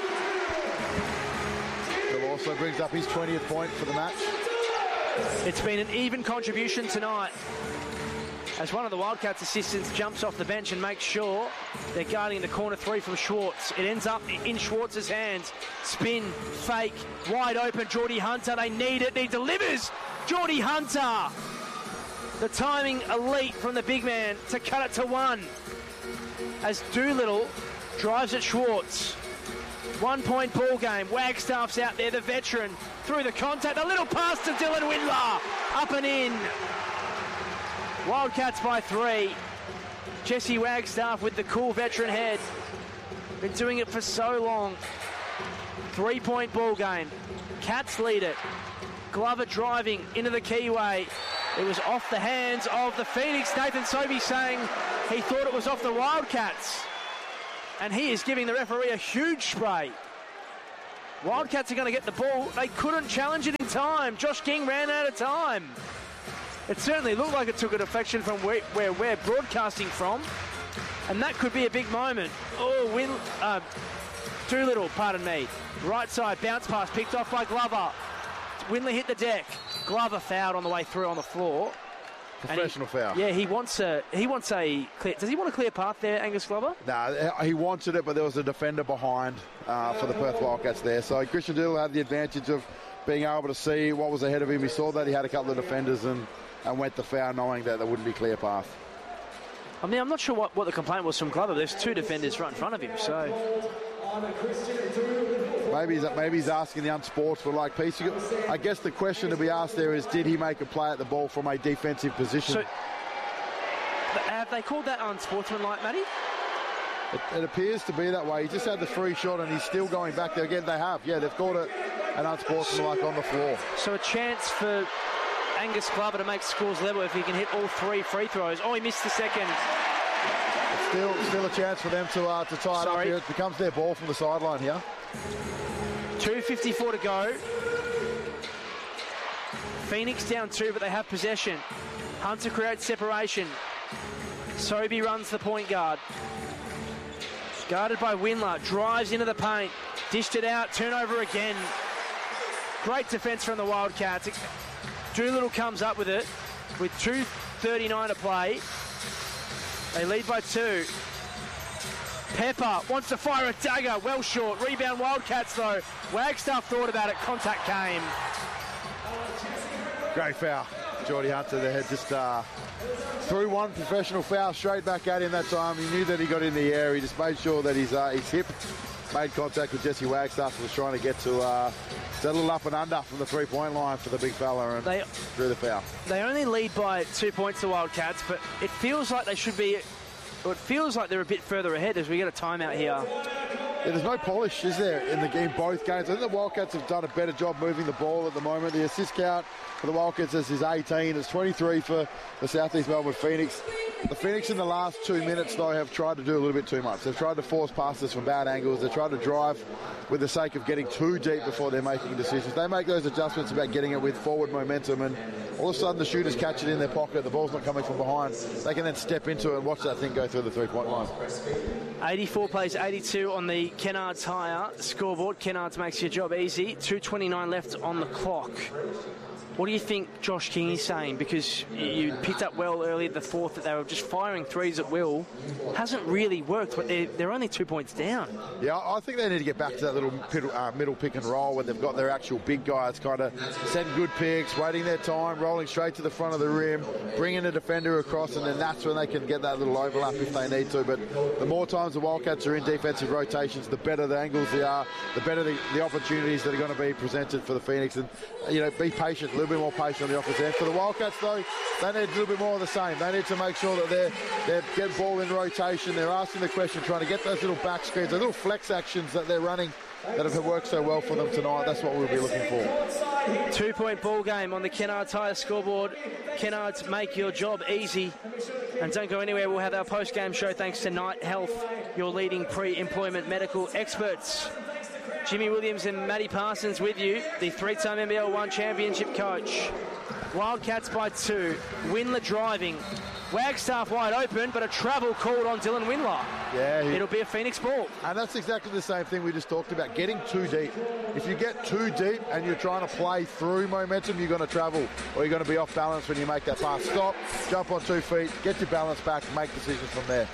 Delorso brings up his 20th point for the match. It's been an even contribution tonight as one of the Wildcats assistants jumps off the bench and makes sure they're guarding the corner 3 from Schwartz. It ends up in Schwartz's hands. Spin, fake, wide open, Geordie Hunter. They need it. He delivers. Geordie Hunter. The timing elite from the big man to cut it to 1. As Doolittle drives at Schwartz. 1-point ball game. Wagstaff's out there, the veteran, through the contact. A little pass to Dylan Windler. Up and in. Wildcats by 3. Jesse Wagstaff with the cool veteran head. Been doing it for so long. 3-point ball game. Cats lead it. Glover driving into the keyway. It was off the hands of the Phoenix. Nathan Sobey saying he thought it was off the Wildcats. And he is giving the referee a huge spray. Wildcats are going to get the ball. They couldn't challenge it in time. Josh King ran out of time. It certainly looked like it took a deflection from where we're broadcasting from. And that could be a big moment. Oh, Doolittle, pardon me. Right side, bounce pass, picked off by Glover. Winley hit the deck. Glover fouled on the way through on the floor. Professional foul. Yeah, he wants a clear. Does he want a clear path there, Angus Glover? No, he wanted it, but there was a defender behind for the Perth Wildcats there. So Christian Doolittle had the advantage of being able to see what was ahead of him. He saw that he had a couple of defenders and went the foul, knowing that there wouldn't be clear path. I mean, I'm not sure what the complaint was from Glover. There's two defenders right in front of him, so... Maybe he's asking the unsportsmanlike piece. I guess the question to be asked there is, did he make a play at the ball from a defensive position? So, have they called that unsportsmanlike, Matty? It appears to be that way. He just had the free shot and he's still going back there. Again, they have. Yeah, they've called it an unsportsmanlike on the floor. So a chance for Angus Glover to make scores level if he can hit all 3 free throws. Oh, he missed the second. Still a chance for them to tie it up here. It becomes their ball from the sideline here. 2:54 to go. Phoenix down 2, but they have possession. Hunter creates separation. Sobey runs the point guard. Guarded by Windler. Drives into the paint. Dished it out. Turnover again. Great defense from the Wildcats. Doolittle comes up with it with 2:39 to play. They lead by 2. Pepper wants to fire a dagger. Well short. Rebound Wildcats though. Wagstaff thought about it. Contact came. Great foul. Geordie Hunter there just threw one professional foul straight back at him that time. He knew that he got in the air. He just made sure that his hip made contact with Jesse Wagstaff. Was trying to get to a little up and under from the three-point line for the big fella and drew the foul. They only lead by 2 points, the Wildcats, but it feels like they should be... It feels like they're a bit further ahead as we get a timeout here. Yeah, there's no polish, is there, in both games? I think the Wildcats have done a better job moving the ball at the moment. The assist count for the Wildcats is 18. It's 23 for the South East Melbourne Phoenix. The Phoenix in the last 2 minutes, though, have tried to do a little bit too much. They've tried to force passes from bad angles. They've tried to drive with the sake of getting too deep before they're making decisions. They make those adjustments about getting it with forward momentum, and all of a sudden the shooters catch it in their pocket. The ball's not coming from behind. They can then step into it and watch that thing go through the three-point line. 84 plays 82 on the Kennards Hire scoreboard. Kennards makes your job easy. 2:29 left on the clock. What do you think Josh King is saying? Because you picked up well earlier the fourth that they were just firing threes at will. Hasn't really worked, but they're only 2 points down. Yeah, I think they need to get back to that little middle pick and roll where they've got their actual big guys kind of setting good picks, waiting their time, rolling straight to the front of the rim, bringing a defender across, and then that's when they can get that little overlap if they need to. But the more times the Wildcats are in defensive rotations, the better the angles they are, the better the opportunities that are going to be presented for the Phoenix. And, be patient, a little bit more patient on the offensive end. For the Wildcats, though, they need a little bit more of the same. They need to make sure that they're getting ball in rotation. They're asking the question, trying to get those little back screens, those little flex actions that they're running that have worked so well for them tonight. That's what we'll be looking for. 2 point ball game on the Kennards Hire scoreboard. Kennards, make your job easy. And don't go anywhere. We'll have our post-game show thanks to Knight Health, your leading pre-employment medical experts. Jimmy Williams and Matty Parsons with you, the 3-time NBL 1 championship coach. Wildcats by 2. Windler driving. Wagstaff wide open, but a travel called on Dylan Windler. Yeah, it'll be a Phoenix ball. And that's exactly the same thing we just talked about, getting too deep. If you get too deep and you're trying to play through momentum, you're going to travel or you're going to be off balance when you make that pass. Stop, jump on 2 feet, get your balance back, make decisions from there.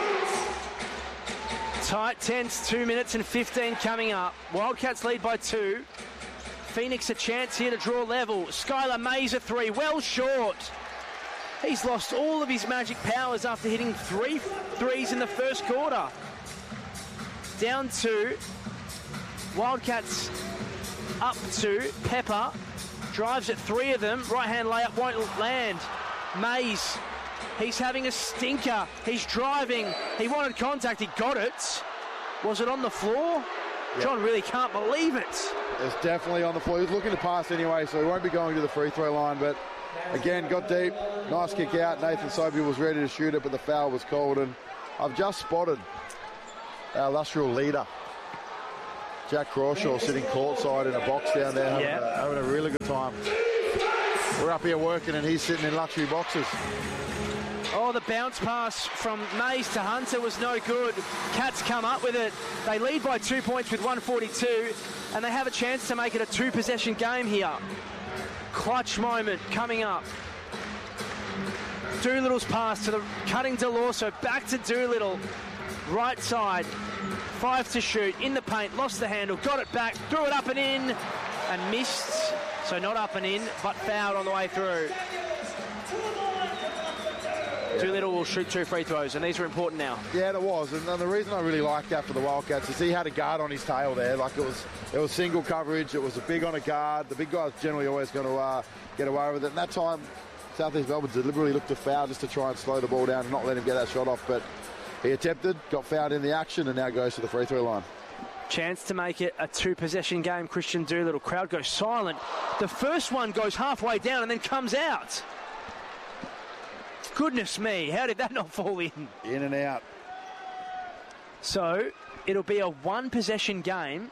Tight, tense, 2 minutes and 15 coming up. Wildcats lead by 2. Phoenix a chance here to draw level. Skylar Mays a 3, well short. He's lost all of his magic powers after hitting 3 threes in the first quarter. Down 2. Wildcats up 2. Pepper drives at 3 of them. Right-hand layup won't land. Mays, he's having a stinker. He's driving. He wanted contact. He got it. Was it on the floor? Yep. John really can't believe it. It's definitely on the floor. He's looking to pass anyway, so he won't be going to the free throw line. But again, got deep. Nice kick out. Nathan Sobey was ready to shoot it, but the foul was called. And I've just spotted our illustrious leader Jack Crawshaw sitting courtside in a box down there having a really good time. We're up here working and he's sitting in luxury boxes. Oh, the bounce pass from Mays to Hunter was no good. Cats come up with it. They lead by 2 points with 1:42, and they have a chance to make it a 2-possession game here. Clutch moment coming up. Doolittle's pass to the cutting Delorso, back to Doolittle. Right side, 5 to shoot, in the paint, lost the handle, got it back, threw it up and in, and missed. So not up and in, but fouled on the way through. Doolittle will shoot 2 free throws, and these are important now. Yeah, it was, and the reason I really liked that for the Wildcats is he had a guard on his tail there. Like it was single coverage, it was a big on a guard. The big guy's generally always going to get away with it. And that time, South East Melbourne deliberately looked to foul just to try and slow the ball down and not let him get that shot off. But he attempted, got fouled in the action, and now goes to the free throw line. Chance to make it a 2-possession game. Christian Doolittle. Crowd goes silent. The first one goes halfway down and then comes out. Goodness me, how did that not fall in? In and out. So it'll be a 1-possession game.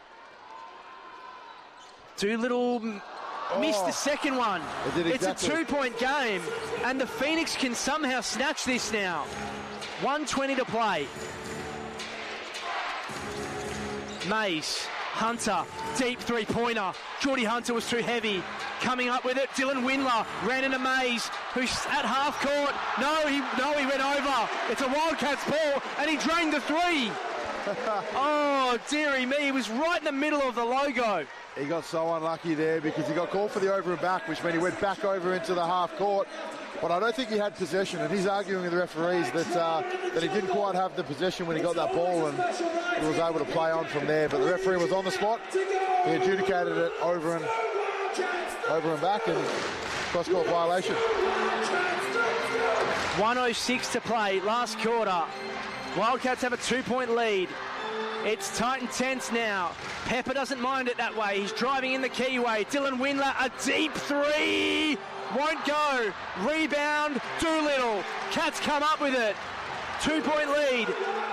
Doolittle missed the second one. It's a 2-point game, and the Phoenix can somehow snatch this now. 1:20 to play. Mays, Hunter, deep 3-pointer. Geordie Hunter was too heavy. Coming up with it, Dylan Windler ran into Mays, who's at half court. No, he went over. It's a Wildcats ball, and he drained the 3. Oh, dearie me, he was right in the middle of the logo. He got so unlucky there because he got called for the over and back, which meant he went back over into the half court. But I don't think he had possession, and he's arguing with the referees that he didn't quite have the possession when he got that ball, and he was able to play on from there. But the referee was on the spot. He adjudicated it over and back, and cross-court violation. 1:06 to play, last quarter. Wildcats have a 2-point lead. It's tight and tense now. Pepper doesn't mind it that way. He's driving in the keyway. Dylan Windler, a deep 3. Won't go. Rebound, Doolittle. Cats come up with it. 2-point lead.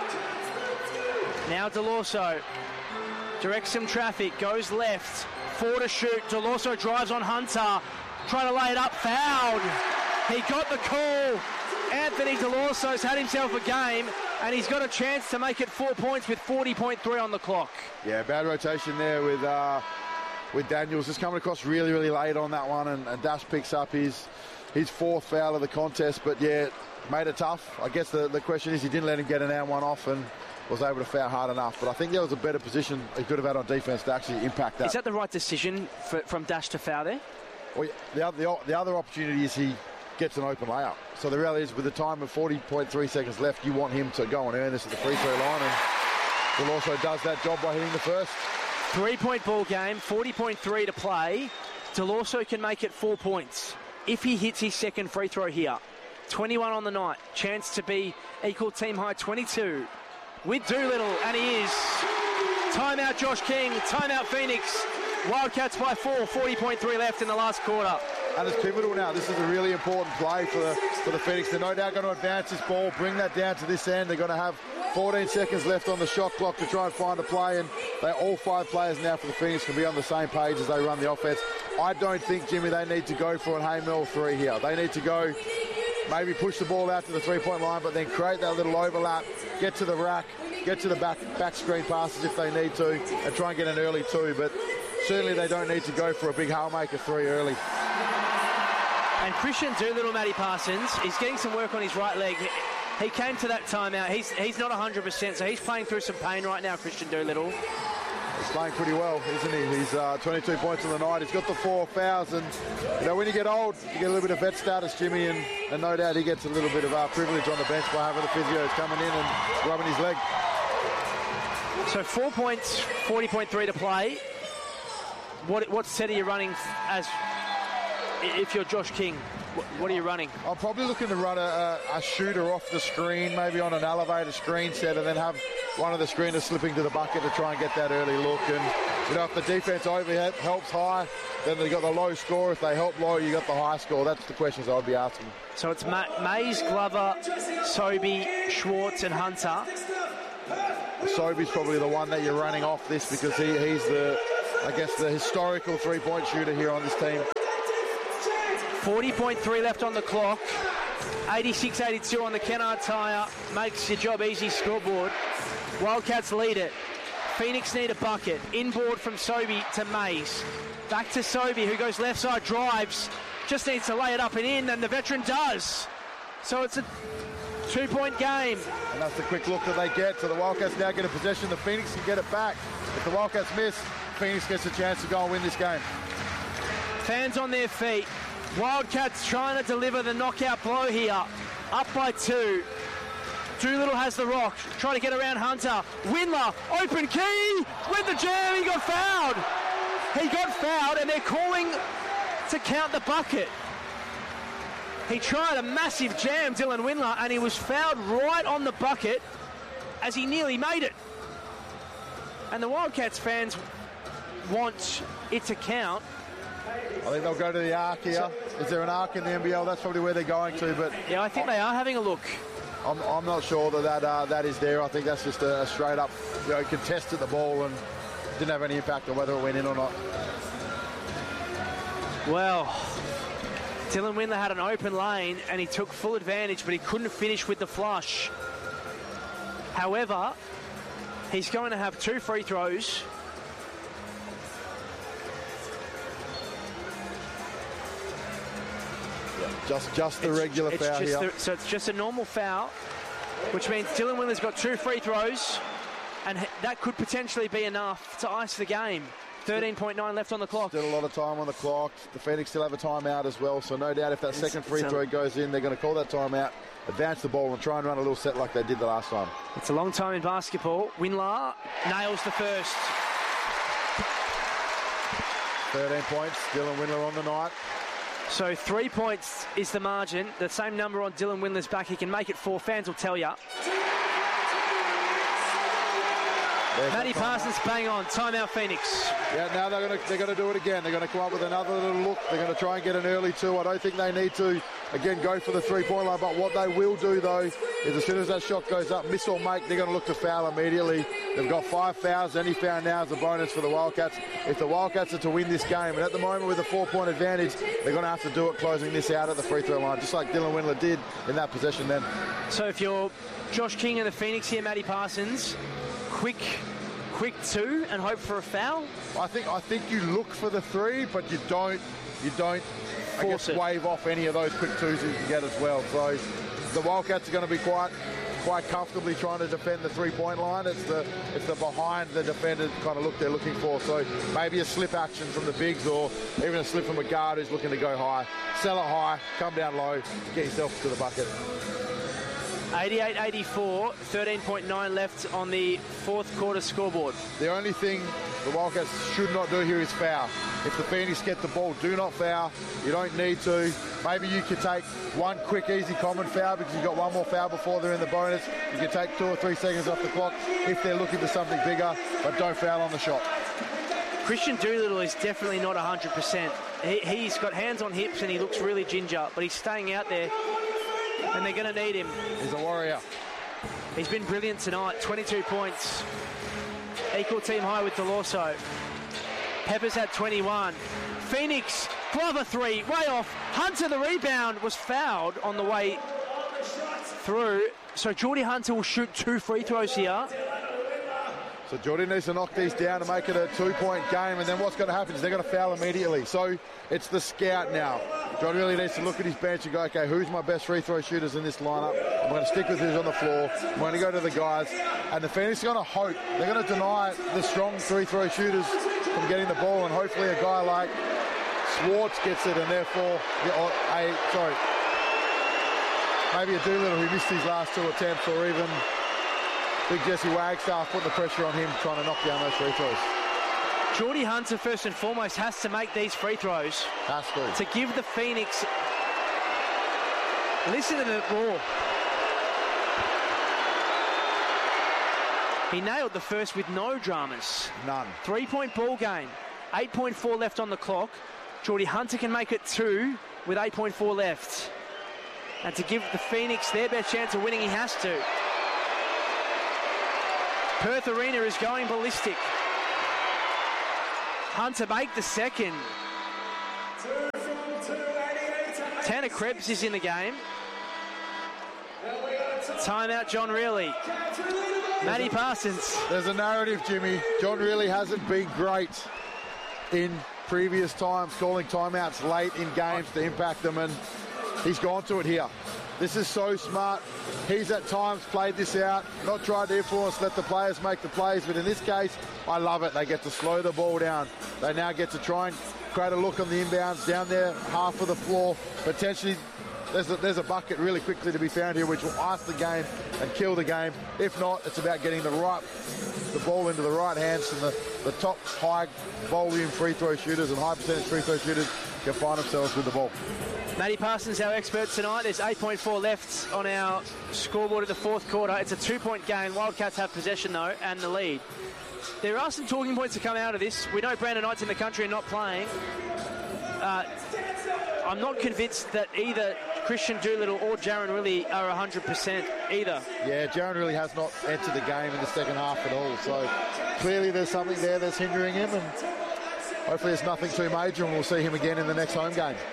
Now Delorso directs some traffic, goes left. 4 to shoot. Delorso drives on Hunter. Trying to lay it up, fouled. He got the call. Anthony Delorso's had himself a game, and he's got a chance to make it 4 points with 40.3 on the clock. Yeah, bad rotation there with Daniels. Just coming across really, really late on that one, and Dash picks up his 4th foul of the contest, but yeah, made it tough. I guess the question is he didn't let him get an and one off and was able to foul hard enough, but I think there was a better position he could have had on defense to actually impact that. Is that the right decision from Dash to foul there? Well, the other opportunity is he gets an open layup. So the reality is, with the time of 40.3 seconds left, you want him to go and earn this at the free throw line, and Delorso does that job by hitting the first. 3-point ball game, 40.3 to play. Delorso can make it 4 points if he hits his second free throw here. 21 on the night, chance to be equal team high 22 with Doolittle, and he is. Timeout Josh King, timeout Phoenix. Wildcats by 4, 40.3 left in the last quarter. And it's pivotal now. This is a really important play for the Phoenix. They're no doubt going to advance this ball, bring that down to this end. They're going to have 14 seconds left on the shot clock to try and find a play, and all 5 players now for the Phoenix can be on the same page as they run the offense. I don't think, Jimmy, they need to go for an Haymel 3 here. They need to go, maybe push the ball out to the 3-point line, but then create that little overlap, get to the rack, get to the back screen passes if they need to, and try and get an early 2. But certainly they don't need to go for a big Haymaker 3 early. And Christian Doolittle, Matty Parsons, he's getting some work on his right leg. He came to that timeout. He's not 100%, so he's playing through some pain right now, Christian Doolittle. He's playing pretty well, isn't he? He's 22 points on the night. He's got the 4 fouls, and when you get old, you get a little bit of vet status, Jimmy, and no doubt he gets a little bit of privilege on the bench by having the physios coming in and rubbing his leg. So 4 points, 40.3 to play. What set are you running as if you're Josh King? What are you running? I'm probably looking to run a shooter off the screen, maybe on an elevator screen set, and then have one of the screeners slipping to the bucket to try and get that early look. And, if the defense overhead helps high, then they got the low score. If they help low, you got the high score. That's the questions I'd be asking. So it's Mays, Glover, Sobey, Schwartz and Hunter. Sobey's probably the one that you're running off this because he's the historical three-point shooter here on this team. 40.3 left on the clock. 86-82 on the Kennard Tire. Makes your job easy scoreboard. Wildcats lead it. Phoenix need a bucket. Inboard from Sobey to Mays. Back to Sobey, who goes left side, drives. Just needs to lay it up and in, and the veteran does. So it's a 2-point game. And that's the quick look that they get. So the Wildcats now get a possession. The Phoenix can get it back. If the Wildcats miss, Phoenix gets a chance to go and win this game. Fans on their feet. Wildcats trying to deliver the knockout blow here. Up by 2. Doolittle has the rock. Trying to get around Hunter. Windler, open key. With the jam, he got fouled. He got fouled, and they're calling to count the bucket. He tried a massive jam, Dylan Windler, and he was fouled right on the bucket as he nearly made it. And the Wildcats fans want it to count. I think they'll go to the arc here. Is there an arc in the NBL? That's probably where they're going to. But yeah, I think they are having a look. I'm not sure that is there. I think that's just a straight up, contested the ball and didn't have any impact on whether it went in or not. Well, Dylan Windler had an open lane and he took full advantage, but he couldn't finish with the flush. However, he's going to have 2 free throws. Just the regular foul here. So it's just a normal foul, which means Dylan Windler's got 2 free throws, and that could potentially be enough to ice the game. 13.9 left on the clock. Still a lot of time on the clock. The Phoenix still have a timeout as well, so no doubt if that second free throw goes in, they're going to call that timeout, advance the ball and try and run a little set like they did the last time. It's a long time in basketball. Windler nails the first. 13 points, Dylan Windler on the night. So 3 points is the margin. The same number on Dylan Windler's back. He can make it 4. Fans will tell you. Matty Parsons bang on. Timeout Phoenix. Yeah, now they're going to do it again. They're going to come up with another little look. They're going to try and get an early 2. I don't think they need to, again, go for the 3-point line. But what they will do, though, is as soon as that shot goes up, miss or make, they're going to look to foul immediately. They've got 5 fouls. Any foul now is a bonus for the Wildcats. If the Wildcats are to win this game, and at the moment with a 4-point advantage, they're going to have to do it closing this out at the free throw line, just like Dylan Windler did in that possession then. So if you're Josh King and the Phoenix here, Matty Parsons, quick 2 and hope for a foul? I think you look for the 3, but you don't force it. Wave off any of those quick 2s you can get as well. So the Wildcats are going to be quite comfortably trying to defend the 3-point line. It's the behind the defender kind of look they're looking for. So maybe a slip action from the bigs or even a slip from a guard who's looking to go high. Sell it high, come down low, get yourself to the bucket. 88-84, 13.9 left on the 4th quarter scoreboard. The only thing the Wildcats should not do here is foul. If the Phoenix get the ball, do not foul. You don't need to. Maybe you could take one quick, easy, common foul because you've got one more foul before they're in the bonus. You can take 2 or 3 seconds off the clock if they're looking for something bigger, but don't foul on the shot. Christian Doolittle is definitely not 100%. He's got hands on hips and he looks really ginger, but he's staying out there. And they're going to need him. He's a warrior. He's been brilliant tonight. 22 points. Equal team high with Delorso. Peppers had 21. Phoenix, Glover 3, way off. Hunter, the rebound, was fouled on the way through. So Geordie Hunter will shoot 2 free throws here. So Geordie needs to knock these down to make it a 2-point game, and then what's going to happen is they're going to foul immediately. So it's the scout now. Geordie really needs to look at his bench and go, okay, who's my best free throw shooters in this lineup? I'm going to stick with who's on the floor. I'm going to go to the guys. And the Phoenix are going to hope. They're going to deny the strong free throw shooters from getting the ball, and hopefully a guy like Schwartz gets it, and therefore, maybe a Doolittle who missed his last 2 attempts, or even big Jesse Wagstaff putting the pressure on him trying to knock down those free throws. Geordie Hunter, first and foremost, has to make these free throws. Has to. To give the Phoenix... Listen to the roar. He nailed the first with no dramas. None. 3-point ball game. 8.4 left on the clock. Geordie Hunter can make it 2 with 8.4 left. And to give the Phoenix their best chance of winning, he has to. Perth Arena is going ballistic. Hunter make the second. Tanner Krebs is in the game. Timeout, John Reilly. Matty Parsons. There's a narrative, Jimmy. John Reilly hasn't been great in previous times, calling timeouts late in games to impact them, and he's gone to it here. This is so smart. He's at times played this out, not tried to influence, let the players make the plays, but in this case, I love it. They get to slow the ball down. They now get to try and create a look on the inbounds down there, half of the floor. Potentially, there's a bucket really quickly to be found here, which will ice the game and kill the game. If not, it's about getting the ball into the right hands, and the top high volume free throw shooters and high percentage free throw shooters can find themselves with the ball. Matty Parsons, our expert tonight. There's 8.4 left on our scoreboard in the fourth quarter. It's a 2-point game. Wildcats have possession, though, and the lead. There are some talking points to come out of this. We know Brandon Knight's in the country and not playing. I'm not convinced that either Christian Doolittle or Jaron Reilly are 100% either. Yeah, Jaron Reilly has not entered the game in the second half at all. So clearly there's something there that's hindering him, and hopefully it's nothing too major, and we'll see him again in the next home game.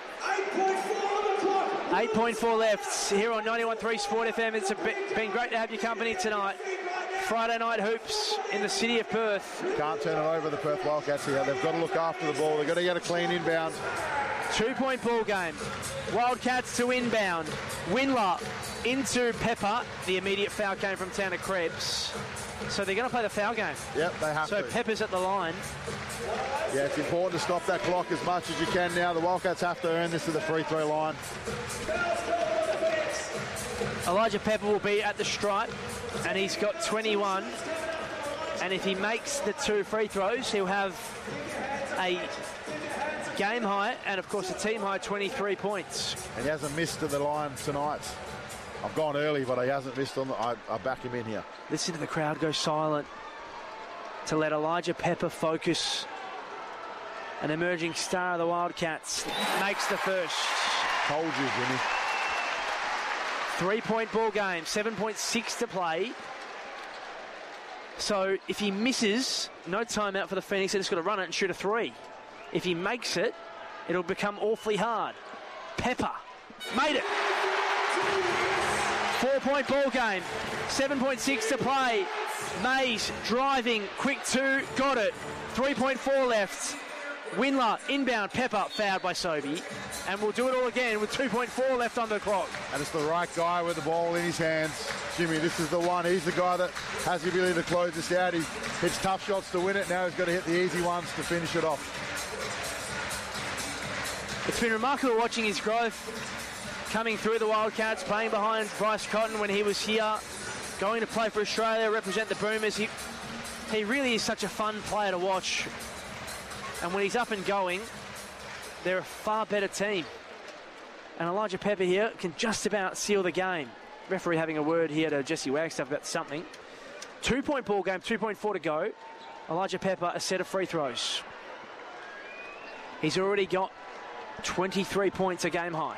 8.4 left here on 91.3 Sport FM. It's been great to have your company tonight. Friday night hoops in the city of Perth. Can't turn it over, the Perth Wildcats here. They've got to look after the ball. They've got to get a clean inbound. 2-point ball game. Wildcats to inbound. Windler into Pepper. The immediate foul came from Tanner Krebs. So they're going to play the foul game. Yep, they have to. So Pepper's at the line. Yeah, it's important to stop that clock as much as you can now. The Wildcats have to earn this to the free throw line. Elijah Pepper will be at the stripe, and he's got 21. And if he makes the 2 free throws, he'll have a game high and, of course, a team high 23 points. And he hasn't missed at the line tonight. I've gone early, but he hasn't missed on the... I back him in here. Listen to the crowd go silent to let Elijah Pepper focus. An emerging star of the Wildcats makes the first. Told you, Jimmy. 3-point ball game, 7.6 to play. So if he misses, no timeout for the Phoenix. They're just got to run it and shoot a 3. If he makes it, it'll become awfully hard. Pepper made it. 4-point ball game, 7.6 to play. Mays driving, quick 2, got it. 3.4 left. Windler, inbound, Pepper, fouled by Sobey. And we'll do it all again with 2.4 left on the clock. And it's the right guy with the ball in his hands. Jimmy, this is the one. He's the guy that has the ability to close this out. He hits tough shots to win it. Now he's got to hit the easy ones to finish it off. It's been remarkable watching his growth coming through the Wildcats, playing behind Bryce Cotton when he was here, going to play for Australia, represent the Boomers. He really is such a fun player to watch. And when he's up and going, they're a far better team. And Elijah Pepper here can just about seal the game. Referee having a word here to Jesse Wagstaff about something. 2-point ball game, 2.4 to go. Elijah Pepper, a set of free throws. He's already got 23 points, a game high.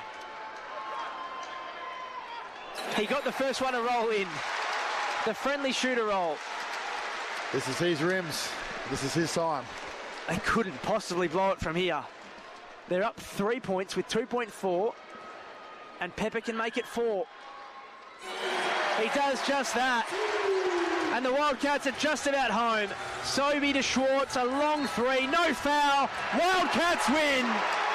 He got the first one to roll in. The friendly shooter roll. This is his rims. This is his time. They couldn't possibly blow it from here. They're up 3 points with 2.4, and Pepper can make it 4. He does just that. And the Wildcats are just about home. Sobey to Schwartz, a long 3, no foul. Wildcats win.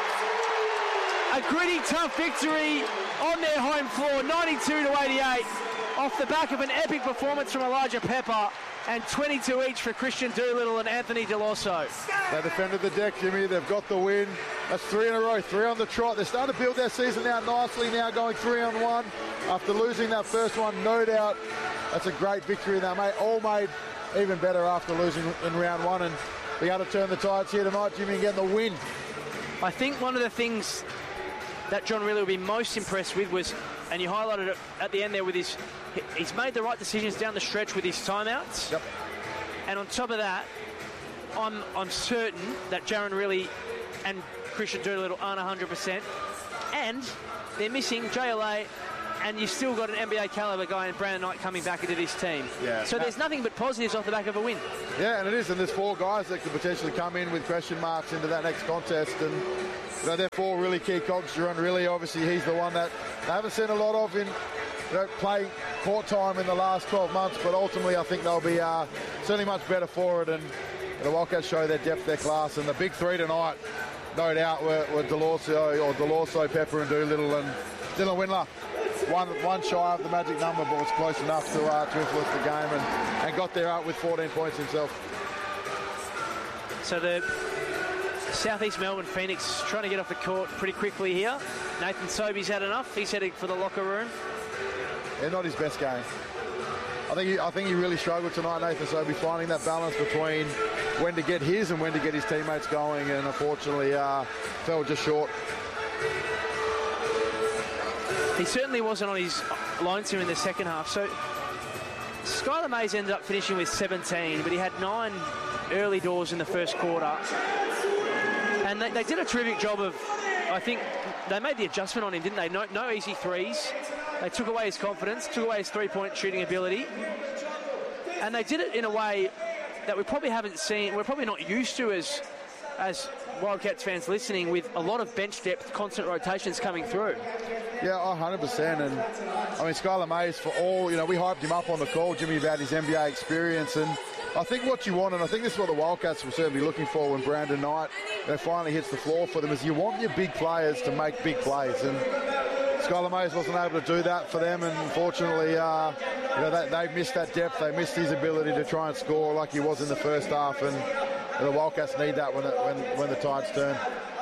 A gritty, tough victory on their home floor, 92-88, off the back of an epic performance from Elijah Pepper. And 22 each for Christian Doolittle and Anthony Deloso. They defended the deck, Jimmy. They've got the win. That's 3 in a row, 3 on the trot. They're starting to build their season out nicely now, going 3-on-1. After losing that first one, no doubt, that's a great victory. They all made even better after losing in round 1 and being able to turn the tides here tonight, Jimmy, and getting the win. I think one of the things that John Reilly will be most impressed with was, and you highlighted it at the end there with he's made the right decisions down the stretch with his timeouts. Yep. And on top of that, I'm certain that Jaron Reilly and Christian Doolittle aren't 100%. And they're missing JLA and you've still got an NBA caliber guy in Brandon Knight coming back into this team. Yeah. So there's nothing but positives off the back of a win. Yeah, and it is. And there's 4 guys that could potentially come in with question marks into that next contest. And they're 4 really key cogs. Jerron Riley, obviously, he's the one that they haven't seen a lot of in play court time in the last 12 months. But ultimately, I think they'll be certainly much better for it. And the Wildcats show their depth, their class. And the big 3 tonight, no doubt, were Delorso, Pepper and Doolittle, and Dylan Windler. One shy of the magic number, but was close enough to influence the game and got there out with 14 points himself. So the Southeast Melbourne Phoenix trying to get off the court pretty quickly here. Nathan Sobey's had enough. He's heading for the locker room. Yeah, not his best game. I think he really struggled tonight, Nathan Sobey, finding that balance between when to get his and when to get his teammates going, and unfortunately fell just short. He certainly wasn't on his lines here in the second half. So Skylar Mays ended up finishing with 17, but he had 9 early doors in the first quarter. And they did a terrific job of, I think, they made the adjustment on him, didn't they? No easy threes. They took away his confidence, took away his three-point shooting ability. And they did it in a way that we probably haven't seen, we're probably not used to as Wildcats fans listening, with a lot of bench depth, constant rotations coming through. Yeah, 100%. And I mean, Skylar Mays, for all, we hyped him up on the call, Jimmy, about his NBA experience. And I think what you want, and I think this is what the Wildcats will certainly be looking for when Brandon Knight finally hits the floor for them, is you want your big players to make big plays. And Skylar Mays wasn't able to do that for them, and unfortunately, they missed that depth. They missed his ability to try and score like he was in the first half, and the Wildcats need that when the tides turn.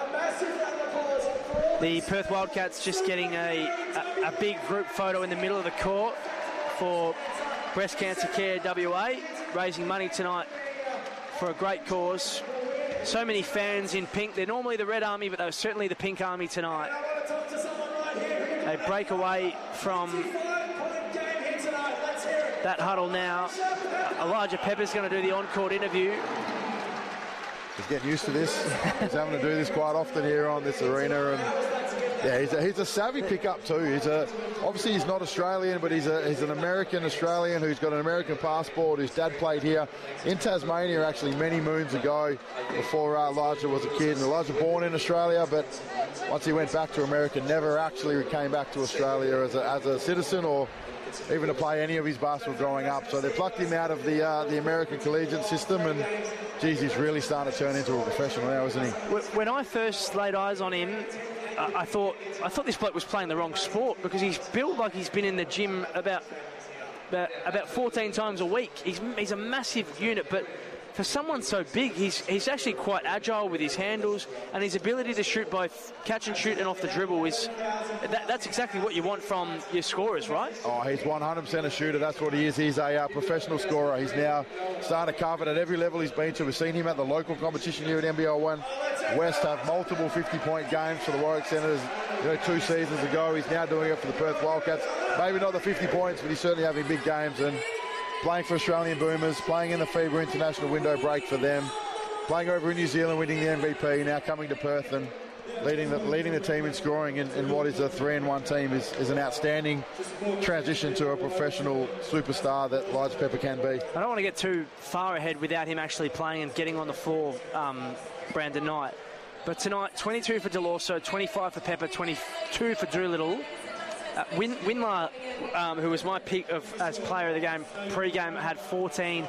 The Perth Wildcats just getting a big group photo in the middle of the court for Breast Cancer Care WA, raising money tonight for a great cause. So many fans in pink. They're normally the Red Army, but they were certainly the Pink Army tonight. They break away from that huddle now. Elijah Pepper's going to do the on-court interview. He's getting used to this. He's having to do this quite often here on this arena, and yeah, he's a savvy pickup too. Obviously he's not Australian, but he's an American Australian who's got an American passport, whose dad played here in Tasmania actually many moons ago, before Elijah was a kid. And Elijah born in Australia, but once he went back to America, never actually came back to Australia as a citizen, or even to play any of his basketball growing up. So they plucked him out of the American collegiate system, and geez, he's really starting to turn into a professional now, isn't he? When I first laid eyes on him, I thought this bloke was playing the wrong sport, because he's built like he's been in the gym about 14 times a week. He's a massive unit, but for someone so big, he's actually quite agile with his handles, and his ability to shoot both catch and shoot and off the dribble that's exactly what you want from your scorers, right? Oh, he's 100% a shooter. That's what he is. He's a professional scorer. He's now starting to carve it at every level he's been to. We've seen him at the local competition here at NBL 1 West have multiple 50-point games for the Warwick Senators 2 seasons ago. He's now doing it for the Perth Wildcats. Maybe not the 50 points, but he's certainly having big games, and playing for Australian Boomers, playing in the FIBA International window break for them, playing over in New Zealand, winning the MVP, now coming to Perth and leading the team in scoring in what is a 3-1 team is an outstanding transition to a professional superstar that Elijah Pepper can be. I don't want to get too far ahead without him actually playing and getting on the floor, Brandon Knight. But tonight, 22 for Delorso, 25 for Pepper, 22 for Doolittle. Windler, who was my pick as player of the game pre-game, had 14.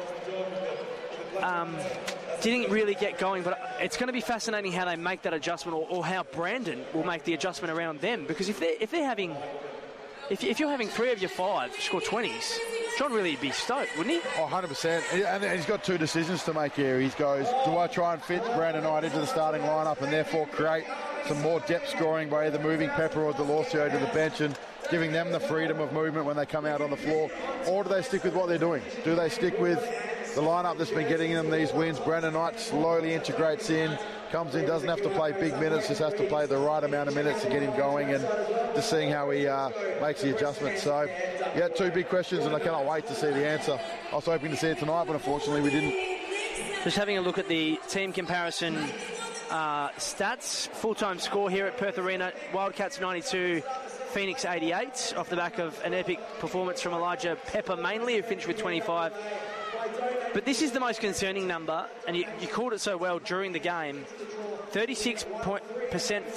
Didn't really get going, but it's going to be fascinating how they make that adjustment, or how Brandon will make the adjustment around them. Because if you're having 3 of your 5 score 20s, John really would be stoked, wouldn't he? Oh, 100%. And he's got 2 decisions to make here. He goes, do I try and fit Brandon Knight into the starting lineup and therefore create some more depth scoring by either moving Pepper or Delorso to the bench and giving them the freedom of movement when they come out on the floor? Or do they stick with what they're doing? Do they stick with the lineup that's been getting them these wins? Brandon Knight slowly integrates in, comes in, doesn't have to play big minutes, just has to play the right amount of minutes to get him going, and just seeing how he makes the adjustment. So, yeah, 2 big questions, and I cannot wait to see the answer. I was hoping to see it tonight, but unfortunately we didn't. Just having a look at the team comparison stats. Full-time score here at Perth Arena. Wildcats 92, Phoenix 88, off the back of an epic performance from Elijah Pepper mainly, who finished with 25. But this is the most concerning number, and you called it so well during the game. 36%